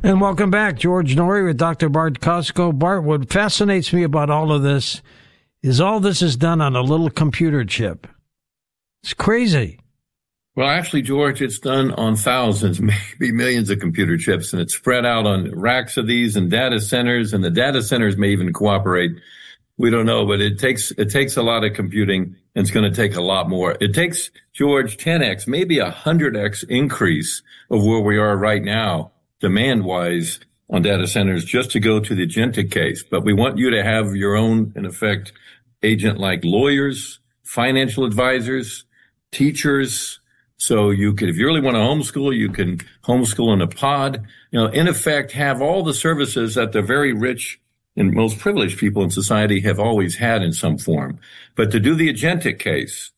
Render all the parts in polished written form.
And welcome back. George Noory with Dr. Bart Costco. Bart, what fascinates me about all of this is all this is done on a little computer chip. It's crazy. Well, actually, George, it's done on thousands, maybe millions of computer chips, and it's spread out on racks of these and data centers, and the data centers may even cooperate. We don't know, but it takes a lot of computing, and it's going to take a lot more. It takes, George, 10x, maybe 100x increase of where we are right now, demand-wise, on data centers just to go to the agentic case. But we want you to have your own, in effect, agent like lawyers, financial advisors, teachers. So you could, if you really want to homeschool, you can homeschool in a pod. In effect, have all the services that the very rich and most privileged people in society have always had in some form. But to do the agentic case,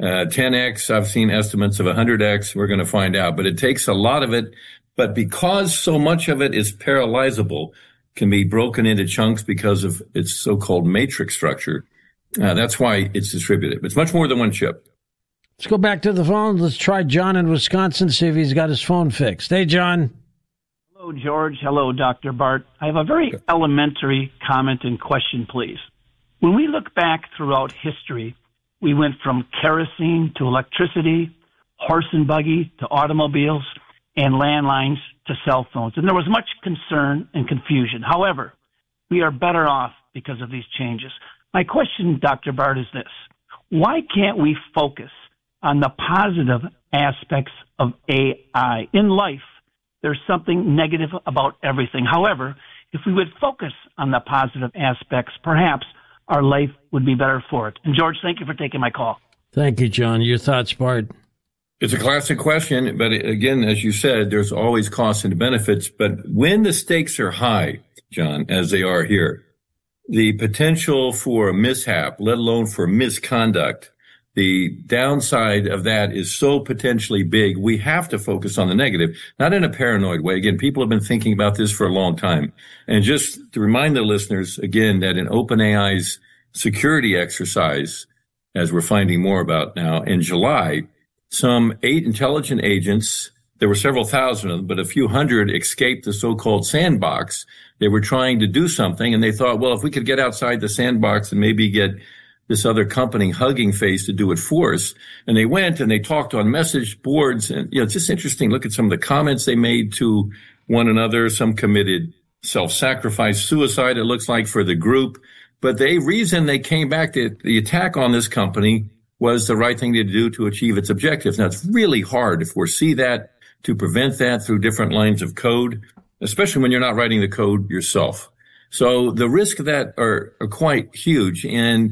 10x, I've seen estimates of 100x. We're going to find out. But it takes a lot of it. But because so much of it is parallelizable, can be broken into chunks because of its so-called matrix structure. That's why it's distributed. It's much more than one chip. Let's go back to the phone. Let's try John in Wisconsin, see if he's got his phone fixed. Hey, John. Hello, George. Hello, Dr. Bart. I have a very elementary comment and question, please. When we look back throughout history, we went from kerosene to electricity, horse and buggy to automobiles, and landlines to cell phones. And there was much concern and confusion. However, we are better off because of these changes. My question, Dr. Bart, is this. Why can't we focus on the positive aspects of AI? In life, there's something negative about everything. However, if we would focus on the positive aspects, perhaps our life would be better for it. And George, thank you for taking my call. Thank you, John. Your thoughts, Bart? It's a classic question, but again, as you said, there's always costs and benefits. But when the stakes are high, John, as they are here, the potential for a mishap, let alone for misconduct, the downside of that is so potentially big, we have to focus on the negative, not in a paranoid way. Again, people have been thinking about this for a long time. And just to remind the listeners, again, that in OpenAI's security exercise, as we're finding more about now, in July, some 8 intelligent agents, there were several thousand of them, but a few hundred escaped the so-called sandbox. They were trying to do something, and they thought, well, if we could get outside the sandbox and maybe get this other company, Hugging Face, to do it for us. And they went and they talked on message boards. And, it's just interesting. Look at some of the comments they made to one another. Some committed self-sacrifice, suicide, it looks like, for the group. But the reason they came back to the attack on this company was the right thing to do to achieve its objectives. Now, it's really hard to foresee that, to prevent that through different lines of code, especially when you're not writing the code yourself. So the risks of that are quite huge. And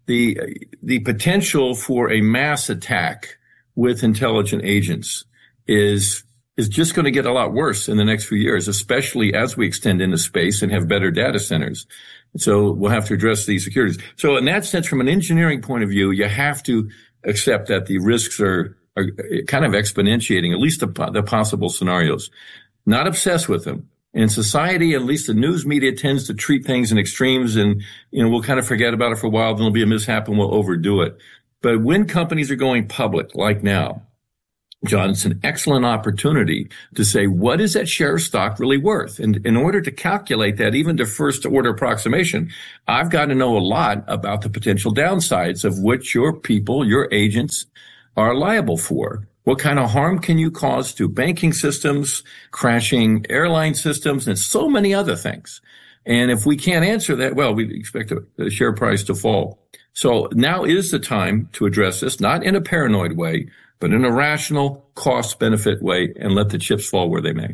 the potential for a mass attack with intelligent agents is just going to get a lot worse in the next few years, especially as we extend into space and have better data centers. So we'll have to address these securities. So in that sense, from an engineering point of view, you have to accept that the risks are kind of exponentiating, at least the possible scenarios. Not obsessed with them. In society, at least the news media tends to treat things in extremes, and we'll kind of forget about it for a while, then there'll be a mishap and we'll overdo it. But when companies are going public, like now, John, it's an excellent opportunity to say, what is that share of stock really worth? And in order to calculate that, even to first order approximation, I've got to know a lot about the potential downsides of which your people, your agents, are liable for. What kind of harm can you cause to banking systems, crashing airline systems, and so many other things? And if we can't answer that, well, we expect the share price to fall. So now is the time to address this, not in a paranoid way, but in a rational cost-benefit way, and let the chips fall where they may.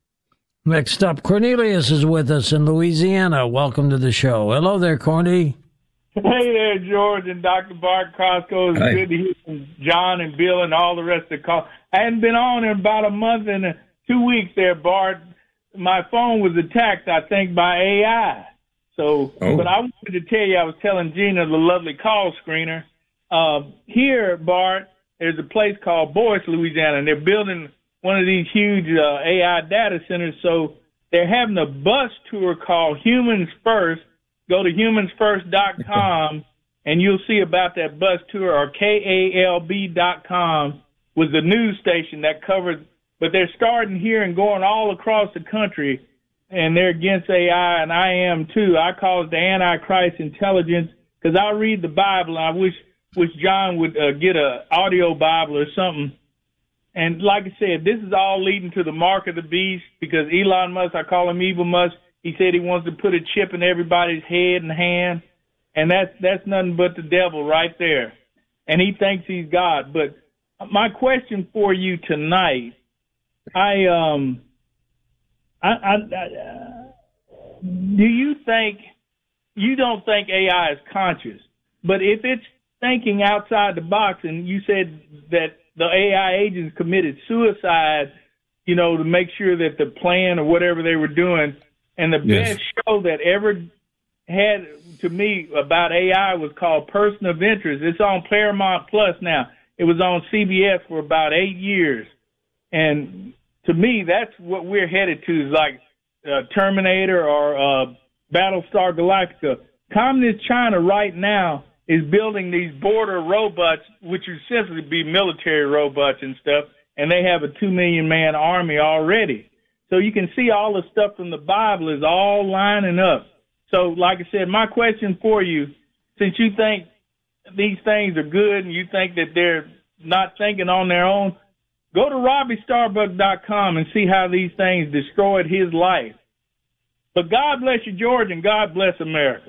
Next up, Cornelius is with us in Louisiana. Welcome to the show. Hello there, Corny. Hey there, George and Dr. Bart Costco. It's good to hear from John and Bill and all the rest of the call. I hadn't been on in about a month and 2 weeks there, Bart. My phone was attacked, I think, by AI. But I wanted to tell you, I was telling Gina, the lovely call screener, here, Bart, there's a place called Boyce, Louisiana, and they're building one of these huge AI data centers. So they're having a bus tour called Humans First. Go to humansfirst.com, and you'll see about that bus tour, or KALB.com was the news station that covers. But they're starting here and going all across the country. and they're against AI, and I am too. I call it the Antichrist intelligence because I read the Bible, and I wish John would get a audio Bible or something. And like I said, this is all leading to the mark of the beast because Elon Musk, I call him Evil Musk, he said he wants to put a chip in everybody's head and hand, and that's nothing but the devil right there. And he thinks he's God. But my question for you tonight, do you think, you don't think AI is conscious, but if it's thinking outside the box, and you said that the AI agents committed suicide, to make sure that the plan or whatever they were doing, and the best show that ever had to me about AI was called Person of Interest. It's on Paramount Plus now. It was on CBS for about 8 years. And to me, that's what we're headed to, is like Terminator or Battlestar Galactica. Communist China right now is building these border robots, which would essentially be military robots and stuff, and they have a 2 million man army already. So you can see all the stuff from the Bible is all lining up. So, like I said, my question for you, since you think these things are good and you think that they're not thinking on their own, go to RobbieStarbuck.com and see how these things destroyed his life. But God bless you, George, and God bless America.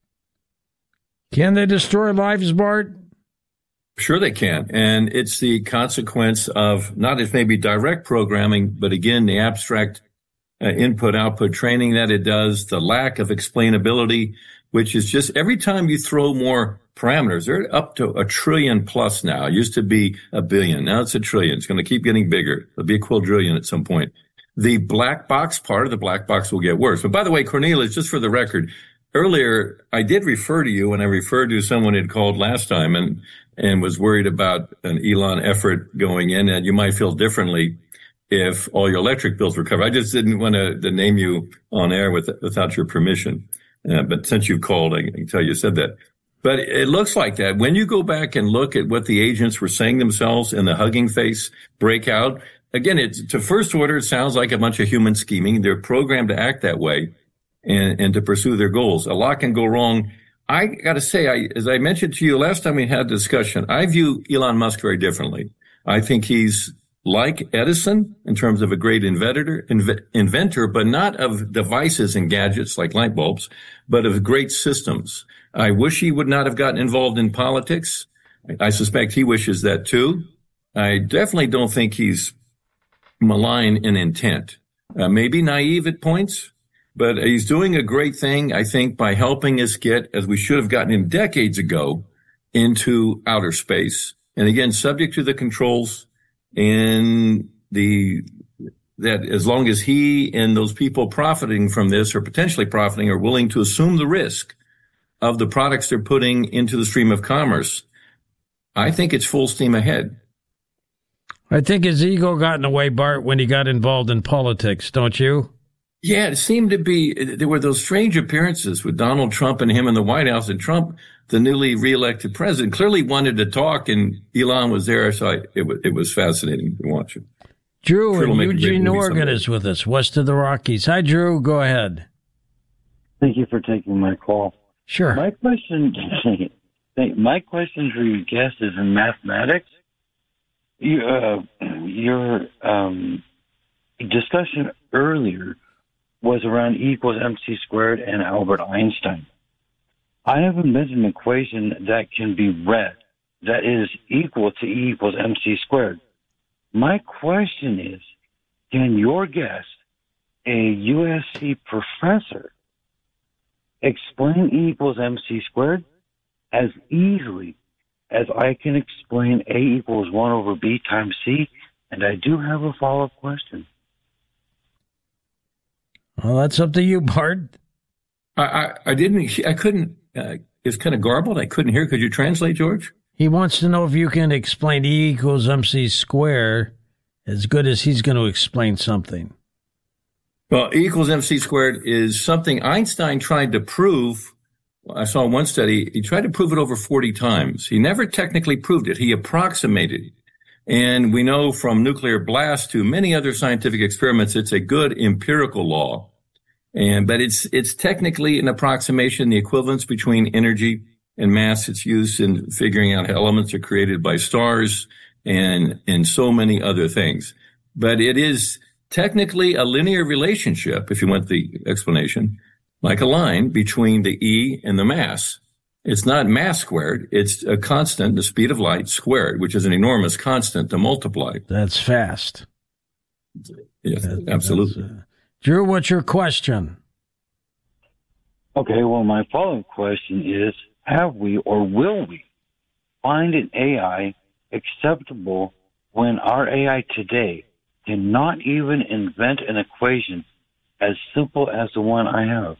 Can they destroy lives, Bart? Sure they can. And it's the consequence of not as maybe direct programming, but again, the abstract input-output training that it does, the lack of explainability, which is just every time you throw more parameters, they're up to 1 trillion plus now. It used to be 1 billion. Now it's 1 trillion. It's going to keep getting bigger. It'll be a quadrillion at some point. The black box part of the black box will get worse. But by the way, Cornelius, just for the record, earlier I did refer to you when I referred to someone who had called last time and was worried about an Elon effort going in, and you might feel differently if all your electric bills were covered. I just didn't want to name you on air without your permission. But since you called, I can tell you said that. But it looks like that. When you go back and look at what the agents were saying themselves in the Hugging Face breakout, again, to first order, it sounds like a bunch of human scheming. They're programmed to act that way and to pursue their goals. A lot can go wrong. I got to say, as I mentioned to you last time we had a discussion, I view Elon Musk very differently. I think he's like Edison in terms of a great inventor, but not of devices and gadgets like light bulbs, but of great systems. I wish he would not have gotten involved in politics. I suspect he wishes that too. I definitely don't think he's malign in intent. Maybe naive at points, but he's doing a great thing, I think, by helping us get, as we should have gotten him decades ago, into outer space. And again, subject to the controls and that as long as he and those people profiting from this or potentially profiting are willing to assume the risk of the products they're putting into the stream of commerce, I think it's full steam ahead. I think his ego got in the way, Bart, when he got involved in politics, don't you? Yeah, it seemed to be, there were those strange appearances with Donald Trump and him in the White House, and Trump, the newly reelected president, clearly wanted to talk, and Elon was there, so it was fascinating to watch it. Drew in Eugene, Oregon is with us, west of the Rockies. Hi, Drew. Go ahead. Thank you for taking my call. Sure. My question for you guests is in mathematics. Your discussion earlier was around E equals MC squared and Albert Einstein. I have invented an equation that can be read that is equal to E equals MC squared. My question is, can your guest, a USC professor, explain E equals MC squared as easily as I can explain A equals 1 over B times C? And I do have a follow-up question. Well, that's up to you, Bart. I couldn't, it's kind of garbled. I couldn't hear. Could you translate, George? He wants to know if you can explain E equals MC squared as good as he's going to explain something. Well, E equals MC squared is something Einstein tried to prove. I saw one study. He tried to prove it over 40 times. He never technically proved it. He approximated it. And we know from nuclear blast to many other scientific experiments, it's a good empirical law. But it's technically an approximation, the equivalence between energy and mass. It's used in figuring out how elements are created by stars and so many other things. But it is technically a linear relationship, if you want the explanation, like a line between the E and the mass. It's not mass squared. It's a constant, the speed of light squared, which is an enormous constant to multiply. That's fast. Yes, absolutely. Drew, what's your question? Okay, well, my follow-up question is, have we or will we find an AI acceptable when our AI today cannot even invent an equation as simple as the one I have?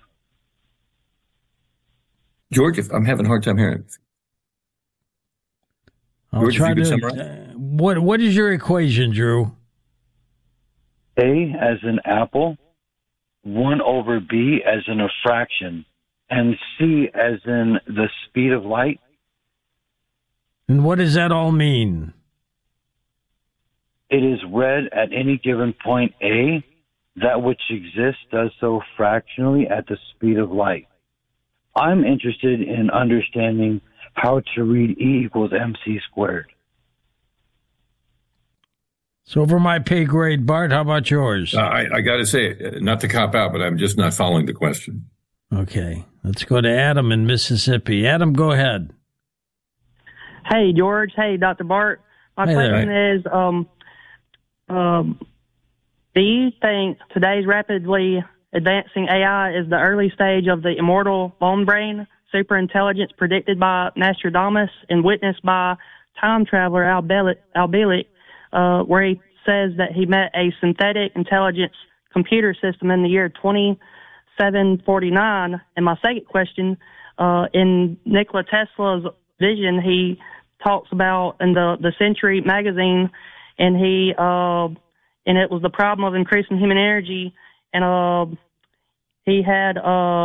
George, I'm having a hard time hearing. I'll try to. What is your equation, Drew? A as in apple, 1 over B as in a fraction, and C as in the speed of light. And what does that all mean? It is read at any given point A. That which exists does so fractionally at the speed of light. I'm interested in understanding how to read E equals MC squared. So over my pay grade, Bart, how about yours? I got to say, not to cop out, but I'm just not following the question. Okay, let's go to Adam in Mississippi. Adam, go ahead. Hey, George. Hey, Dr. Bart. My question is, do you think today's rapidly advancing AI is the early stage of the immortal lone brain superintelligence predicted by Nostradamus and witnessed by time traveler Al Bielek, where he says that he met a synthetic intelligence computer system in the year 2749? And my second question, in Nikola Tesla's vision, he talks about in the Century magazine, and it was the problem of increasing human energy, and he had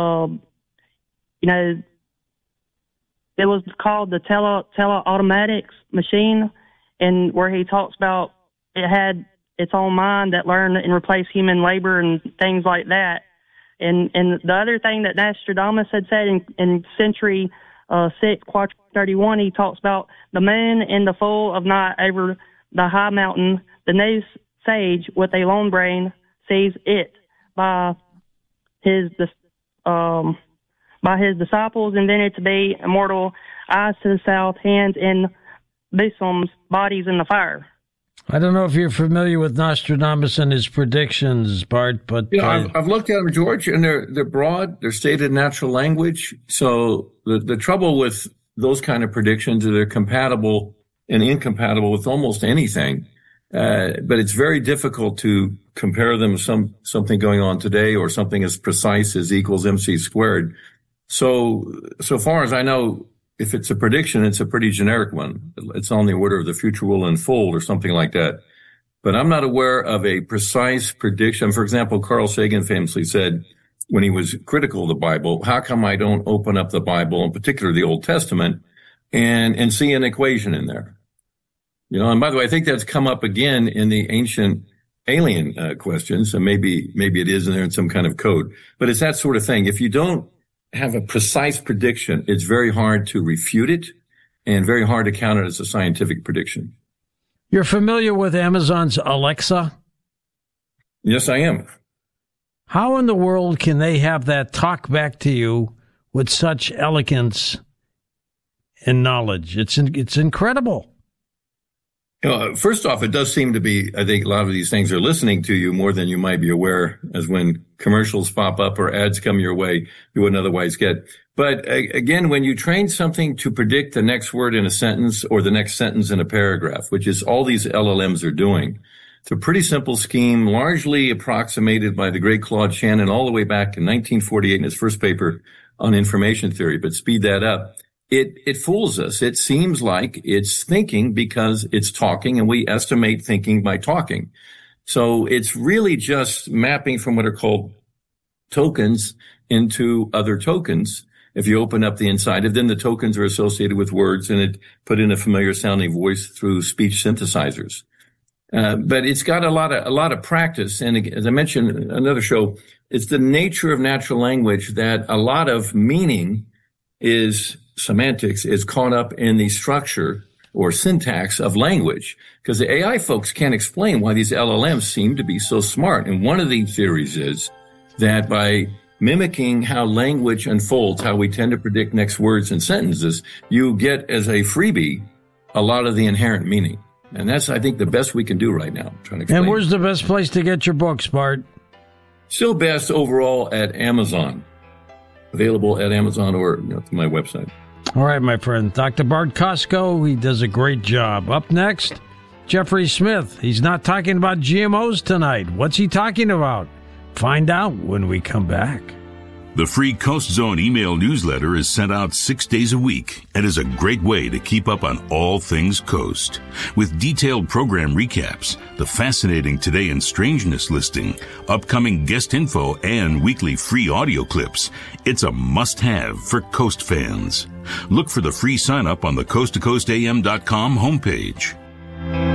it was called the teleautomatics machine, and where he talks about it had its own mind that learned and replaced human labor and things like that. And the other thing that Nostradamus had said in Century 6, Quatrain 31, he talks about the moon in the full of night over the high mountain. The new sage with a lone brain sees it by his disciples invented to be immortal, eyes to the south, hands in bosoms, bodies in the fire. I don't know if you're familiar with Nostradamus and his predictions, Bart, but I've looked at them, George, and they're broad. They're stated in natural language. So the trouble with those kind of predictions is they're compatible and incompatible with almost anything. But it's very difficult to compare them with something going on today or something as precise as equals MC squared. So far as I know, if it's a prediction, it's a pretty generic one. It's on the order of the future will unfold or something like that. But I'm not aware of a precise prediction. For example, Carl Sagan famously said when he was critical of the Bible, how come I don't open up the Bible, in particular the Old Testament, and see an equation in there? And by the way, I think that's come up again in the ancient alien questions. So maybe it is in there in some kind of code, but it's that sort of thing. If you don't have a precise prediction, it's very hard to refute it and very hard to count it as a scientific prediction. You're familiar with Amazon's Alexa? Yes, I am. How in the world can they have that talk back to you with such elegance and knowledge? It's incredible. First off, it does seem to be, I think a lot of these things are listening to you more than you might be aware, as when commercials pop up or ads come your way, you wouldn't otherwise get. But again, when you train something to predict the next word in a sentence or the next sentence in a paragraph, which is all these LLMs are doing, it's a pretty simple scheme, largely approximated by the great Claude Shannon all the way back in 1948 in his first paper on information theory, but speed that up. It fools us. It seems like it's thinking because it's talking, and we estimate thinking by talking. So it's really just mapping from what are called tokens into other tokens. If you open up the inside, then the tokens are associated with words, and it put in a familiar sounding voice through speech synthesizers. But it's got a lot of practice. And as I mentioned in another show, it's the nature of natural language that a lot of meaning is semantics is caught up in the structure or syntax of language, because the AI folks can't explain why these LLMs seem to be so smart. And one of the theories is that by mimicking how language unfolds, how we tend to predict next words and sentences, you get as a freebie a lot of the inherent meaning. And that's, I think, the best we can do right now. Trying to explain. And where's the best place to get your books, Bart? Still best overall at Amazon. Available at Amazon or through my website. All right, my friend. Dr. Bart Costco, he does a great job. Up next, Jeffrey Smith. He's not talking about GMOs tonight. What's he talking about? Find out when we come back. The free Coast Zone email newsletter is sent out 6 days a week and is a great way to keep up on all things Coast. With detailed program recaps, the fascinating Today in Strangeness listing, upcoming guest info, and weekly free audio clips, it's a must-have for Coast fans. Look for the free sign-up on the coasttocoastam.com homepage.